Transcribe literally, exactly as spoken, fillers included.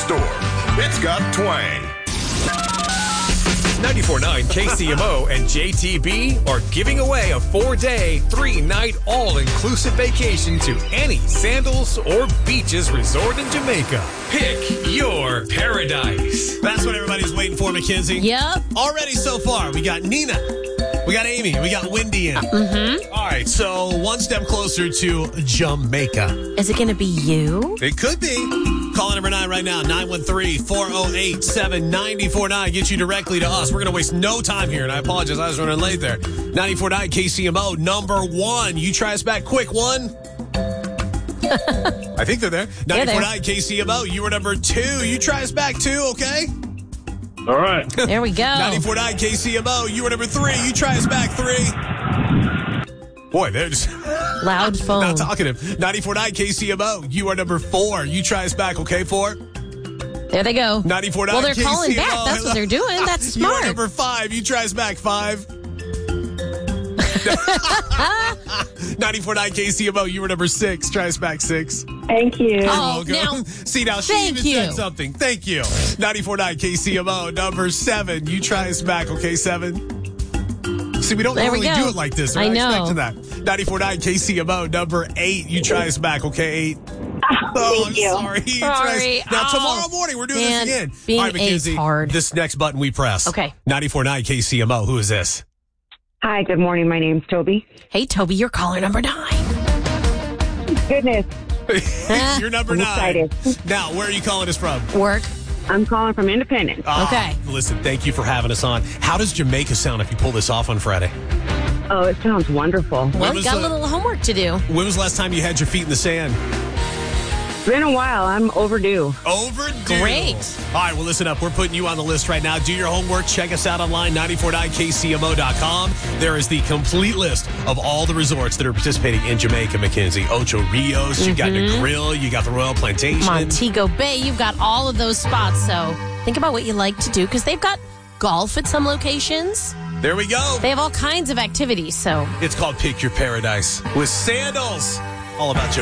store. It's got twang. ninety-four point nine K C M O and J T B are giving away a four-day, three-night, all-inclusive vacation to any Sandals or Beaches resort in Jamaica. Pick your paradise. That's what everybody's waiting for, Mackenzie. Yep. Already so far, we got Nina, we got Amy, we got Wendy in. Mm-hmm. All right, so one step closer to Jamaica. Is it going to be you? It could be. Call number nine right now, nine one three, four oh eight, seven nine four nine. Get you directly to us. We're going to waste no time here, and I apologize. I was running late there. ninety-four point nine K C M O, number one. You try us back quick, one. I think they're there. ninety-four point nine K C M O, you were number two. You try us back, two, okay? All right. There we go. ninety-four point nine K C M O, you were number three. You try us back, three. Boy, they're just Loud phone. not talkative. ninety-four point nine K C M O, you are number four. You try us back, okay, four? There they go. ninety-four point nine Well, they're K C M O. calling back. That's what they're doing. That's smart. You are number five. You try us back, five. ninety-four point nine K C M O, you were number six. Try us back, six. Thank you. Oh, You're welcome. now, See, now she thank even you. said something. Thank you. ninety-four point nine K C M O, number seven. You try us back, okay, seven? See, we don't There we normally go. do it like this. We're I not know. expecting that. ninety-four point nine K C M O, number eight. You try us back, okay, eight? Oh, Thank I'm you. sorry. You try us- Sorry. Now, Oh, tomorrow morning, we're doing man, this again. being All right, Mackenzie, eight's hard. this next button we press. Okay. ninety-four point nine K C M O. Who is this? Hi, good morning. My name's Toby. Hey, Toby, you're caller number nine. Goodness, You're number I'm nine. excited. Now, where are you calling us from? Work. I'm calling from Independence. Ah, Okay. Listen, thank you for having us on. How does Jamaica sound if you pull this off on Friday? Oh, it sounds wonderful. Well, When you was got a the- little homework to do. When was the last time you had your feet in the sand? It's been a while. I'm overdue. Overdue. Great. All right, well, listen up. We're putting you on the list right now. Do your homework. Check us out online, ninety-four point nine K C M O dot com. There is the complete list of all the resorts that are participating in Jamaica, Mackenzie. Ocho Rios, you got Mm-hmm. the Grill, you got the Royal Plantation. Montego Bay, you've got all of those spots. So think about what you like to do because they've got golf at some locations. There we go. They have all kinds of activities. So It's called Pick Your Paradise with Sandals. All about you.